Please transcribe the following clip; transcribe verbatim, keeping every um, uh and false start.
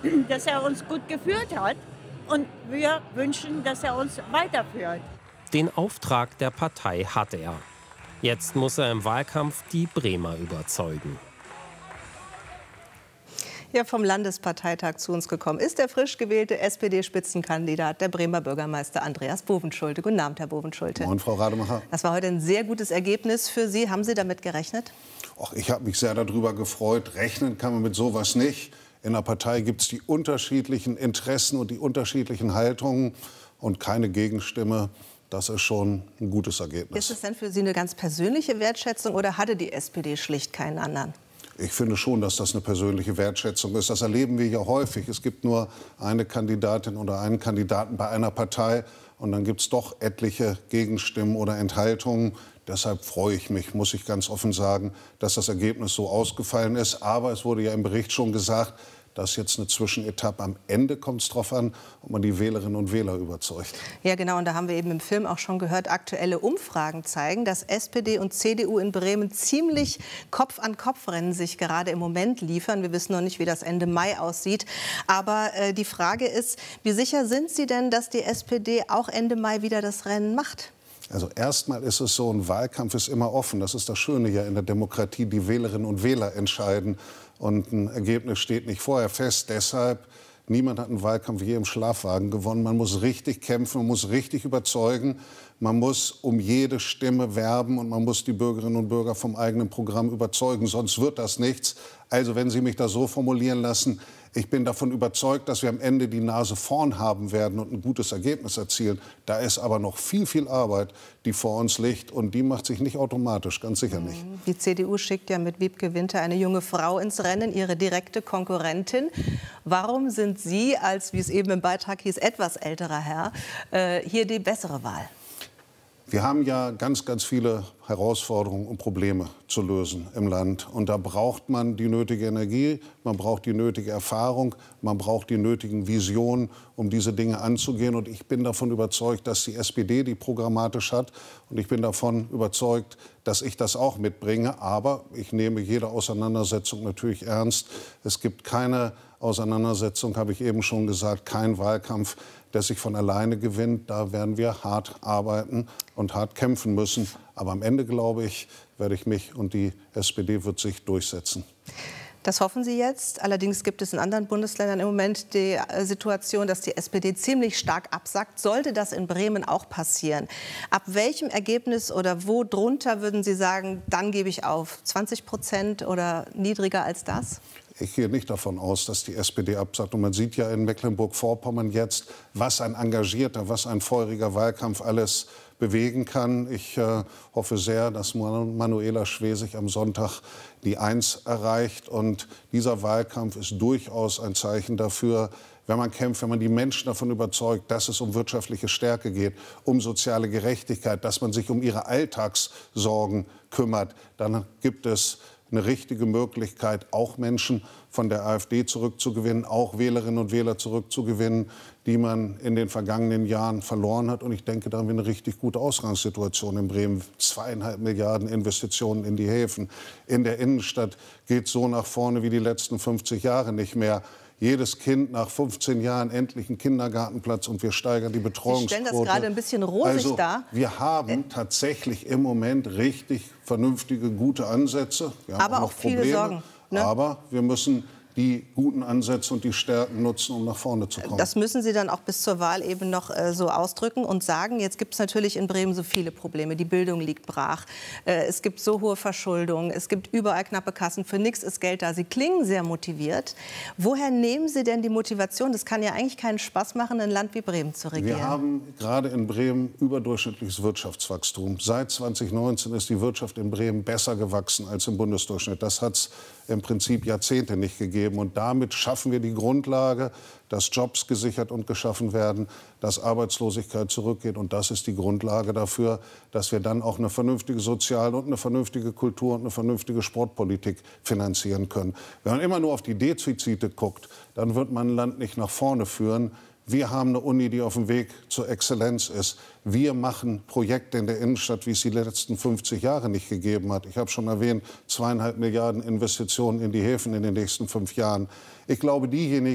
dass er uns gut geführt hat. Und wir wünschen, dass er uns weiterführt. Den Auftrag der Partei hat er. Jetzt muss er im Wahlkampf die Bremer überzeugen. Ja, vom Landesparteitag zu uns gekommen ist der frisch gewählte S P D-Spitzenkandidat, der Bremer Bürgermeister Andreas Bovenschulte. Guten Abend, Herr Bovenschulte. Moin, Frau Rademacher. Das war heute ein sehr gutes Ergebnis für Sie. Haben Sie damit gerechnet? Och, ich habe mich sehr darüber gefreut. Rechnen kann man mit sowas nicht. In der Partei gibt es die unterschiedlichen Interessen und die unterschiedlichen Haltungen und keine Gegenstimme. Das ist schon ein gutes Ergebnis. Ist es denn für Sie eine ganz persönliche Wertschätzung oder hatte die S P D schlicht keinen anderen? Ich finde schon, dass das eine persönliche Wertschätzung ist. Das erleben wir ja häufig. Es gibt nur eine Kandidatin oder einen Kandidaten bei einer Partei. Und dann gibt es doch etliche Gegenstimmen oder Enthaltungen. Deshalb freue ich mich, muss ich ganz offen sagen, dass das Ergebnis so ausgefallen ist. Aber es wurde ja im Bericht schon gesagt, das ist jetzt eine Zwischenetappe. Am Ende kommt es darauf an, ob man die Wählerinnen und Wähler überzeugt. Ja, genau. Und da haben wir eben im Film auch schon gehört, aktuelle Umfragen zeigen, dass S P D und C D U in Bremen ziemlich Kopf-an-Kopf-Rennen sich gerade im Moment liefern. Wir wissen noch nicht, wie das Ende Mai aussieht. Aber äh, die Frage ist, wie sicher sind Sie denn, dass die S P D auch Ende Mai wieder das Rennen macht? Also erstmal ist es so, ein Wahlkampf ist immer offen. Das ist das Schöne ja in der Demokratie. Die Wählerinnen und Wähler entscheiden. Und ein Ergebnis steht nicht vorher fest. Deshalb, niemand hat einen Wahlkampf wie im Schlafwagen gewonnen. Man muss richtig kämpfen, man muss richtig überzeugen. Man muss um jede Stimme werben und man muss die Bürgerinnen und Bürger vom eigenen Programm überzeugen. Sonst wird das nichts. Also wenn Sie mich da so formulieren lassen, ich bin davon überzeugt, dass wir am Ende die Nase vorn haben werden und ein gutes Ergebnis erzielen. Da ist aber noch viel, viel Arbeit, die vor uns liegt. Und die macht sich nicht automatisch, ganz sicher nicht. Die C D U schickt ja mit Wiebke Winter eine junge Frau ins Rennen, ihre direkte Konkurrentin. Warum sind Sie, als, wie es eben im Beitrag hieß, etwas älterer Herr, äh, hier die bessere Wahl? Wir haben ja ganz, ganz viele Herausforderungen und Probleme zu lösen im Land. Und da braucht man die nötige Energie, man braucht die nötige Erfahrung, man braucht die nötigen Visionen, um diese Dinge anzugehen. Und ich bin davon überzeugt, dass die S P D die programmatisch hat. Und ich bin davon überzeugt, dass ich das auch mitbringe. Aber ich nehme jede Auseinandersetzung natürlich ernst. Es gibt keine Auseinandersetzung, habe ich eben schon gesagt, kein Wahlkampf, der sich von alleine gewinnt. Da werden wir hart arbeiten und hart kämpfen müssen. Aber am Ende, glaube ich, werde ich mich und die S P D wird sich durchsetzen. Das hoffen Sie jetzt. Allerdings gibt es in anderen Bundesländern im Moment die Situation, dass die S P D ziemlich stark absackt. Sollte das in Bremen auch passieren? Ab welchem Ergebnis oder wo drunter würden Sie sagen, dann gebe ich auf? zwanzig Prozent oder niedriger als das? Ich gehe nicht davon aus, dass die S P D absagt. Und man sieht ja in Mecklenburg-Vorpommern jetzt, was ein engagierter, was ein feuriger Wahlkampf alles bewegen kann. Ich äh, hoffe sehr, dass Manuela Schwesig am Sonntag die Eins erreicht. Und dieser Wahlkampf ist durchaus ein Zeichen dafür, wenn man kämpft, wenn man die Menschen davon überzeugt, dass es um wirtschaftliche Stärke geht, um soziale Gerechtigkeit, dass man sich um ihre Alltagssorgen kümmert, dann gibt es eine richtige Möglichkeit, auch Menschen von der AfD zurückzugewinnen, auch Wählerinnen und Wähler zurückzugewinnen, die man in den vergangenen Jahren verloren hat. Und ich denke, da haben wir eine richtig gute Ausgangssituation in Bremen. Zweieinhalb Milliarden Investitionen in die Häfen. In der Innenstadt geht so nach vorne wie die letzten fünfzig Jahre nicht mehr. Jedes Kind nach fünfzehn Jahren endlich einen Kindergartenplatz und wir steigern die Betreuungsquote. Sie stellen das gerade ein bisschen rosig also, dar. Wir haben tatsächlich im Moment richtig vernünftige, gute Ansätze. Wir haben aber auch, noch auch viele Probleme, Sorgen. Ne? Aber wir müssen die guten Ansätze und die Stärken nutzen, um nach vorne zu kommen. Das müssen Sie dann auch bis zur Wahl eben noch äh, so ausdrücken und sagen. Jetzt gibt es natürlich in Bremen so viele Probleme. Die Bildung liegt brach. Äh, es gibt so hohe Verschuldung. Es gibt überall knappe Kassen. Für nichts ist Geld da. Sie klingen sehr motiviert. Woher nehmen Sie denn die Motivation? Das kann ja eigentlich keinen Spaß machen, ein Land wie Bremen zu regieren. Wir haben gerade in Bremen überdurchschnittliches Wirtschaftswachstum. Seit zweitausendneunzehn ist die Wirtschaft in Bremen besser gewachsen als im Bundesdurchschnitt. Das hat es im Prinzip Jahrzehnte nicht gegeben. Und damit schaffen wir die Grundlage, dass Jobs gesichert und geschaffen werden, dass Arbeitslosigkeit zurückgeht. Und das ist die Grundlage dafür, dass wir dann auch eine vernünftige Sozial- und eine vernünftige Kultur- und eine vernünftige Sportpolitik finanzieren können. Wenn man immer nur auf die Defizite guckt, dann wird man ein Land nicht nach vorne führen. Wir haben eine Uni, die auf dem Weg zur Exzellenz ist. Wir machen Projekte in der Innenstadt, wie es die letzten fünfzig Jahre nicht gegeben hat. Ich habe schon erwähnt, zweieinhalb Milliarden Investitionen in die Häfen in den nächsten fünf Jahren. Ich glaube, diejenigen,